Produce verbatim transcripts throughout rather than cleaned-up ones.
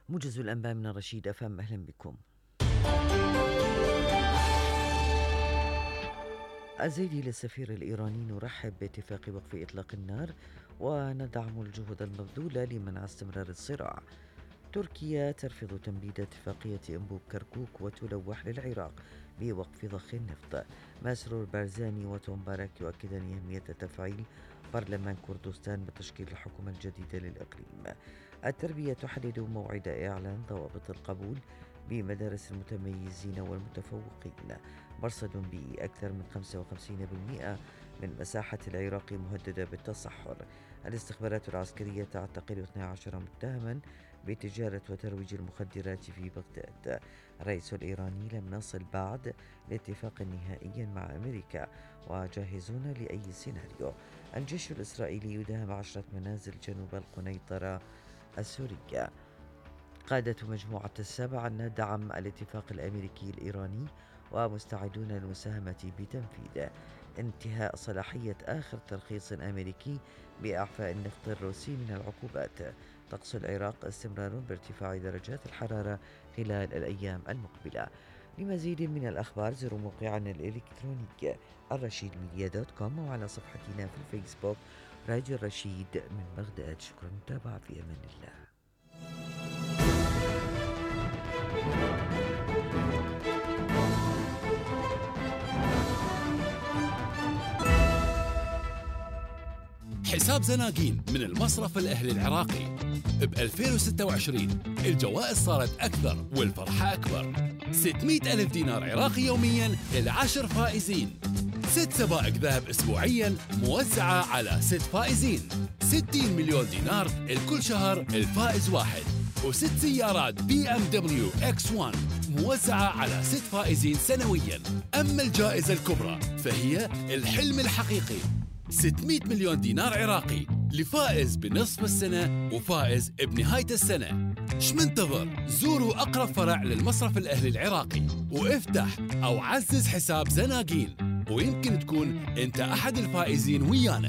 موجز الأنباء من الرشيد أف أم. أهلا بكم. الزيدي للسفير الإيراني: نرحب باتفاق وقف إطلاق النار وندعم الجهود المبذولة لمنع استمرار الصراع. تركيا ترفض تمديد اتفاقية أنبوب كركوك وتلوح للعراق بوقف ضخ النفط. مسرور بارزاني وتوم بارك يؤكدان أهمية تفعيل برلمان كردستان بتشكيل الحكومة الجديدة للإقليم. التربية تحدد موعد إعلان ضوابط القبول بمدارس المتميزين والمتفوقين. مرصد بيئي: أكثر من خمسة وخمسين بالمئة من مساحة العراق مهددة بالتصحر. الاستخبارات العسكرية تعتقل اثني عشر متهما بتجارة وترويج المخدرات في بغداد. الرئيس الإيراني: لم نصل بعد لاتفاق نهائي مع أمريكا وجاهزون لأي سيناريو. الجيش الإسرائيلي يداهم عشرة منازل جنوب القنيطرة السورية. قادة مجموعة السبع ندعم الاتفاق الأمريكي الإيراني ومستعدون للمساهمة بتنفيذه. انتهاء صلاحية آخر ترخيص أمريكي بإعفاء النفط الروسي من العقوبات. طقس العراق: استمرار بارتفاع درجات الحرارة خلال الأيام المقبلة. لمزيد من الأخبار زوروا موقعنا الإلكتروني الرشيد ميديا دوت كوم وعلى صفحتنا في الفيسبوك راديو الرشيد من بغداد. شكرا متابعة، في أمان الله. حساب زناقين من المصرف الأهلي العراقي. ب ألفين وستة وعشرين الجوائز صارت أكثر والفرحة أكبر. ستمئة ألف دينار عراقي يومياً للعشر فائزين. ست سبائك ذهب أسبوعياً موزعة على ست فائزين. ستين مليون دينار الكل شهر الفائز واحد. وست سيارات بي ام دبليو اكس واحد موزعة على ست فائزين سنوياً. أما الجائزة الكبرى فهي الحلم الحقيقي، ستمئة مليون دينار عراقي لفائز بنصف السنة وفائز بنهاية السنة. ايش منتظر؟ زوروا أقرب فرع للمصرف الأهلي العراقي وافتح أو عزز حساب زناقين، ويمكن تكون أنت أحد الفائزين ويانا.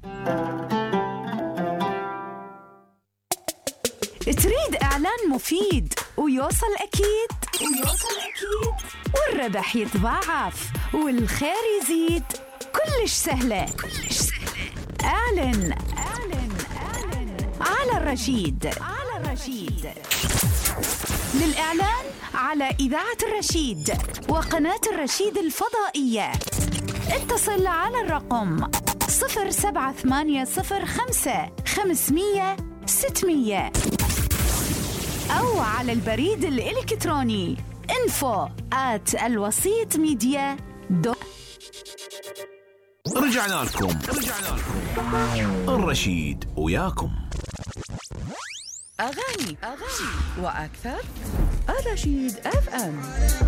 تريد إعلان مفيد ويوصل أكيد ويوصل أكيد والربح يتضاعف والخير يزيد؟ كلش سهلة كلش سهلة. اعلن اعلن اعلن على الرشيد على الرشيد. للإعلان على إذاعة الرشيد وقناة الرشيد الفضائية اتصل على الرقم صفر سبعة ثمانية صفر خمسة خمسمية ستمية أو على البريد الإلكتروني info at الوسيط ميديا دوت. رجعنا لكم رجعنا لكم الرشيد وياكم. أغاني أغاني وأكثر. الرشيد أف أم.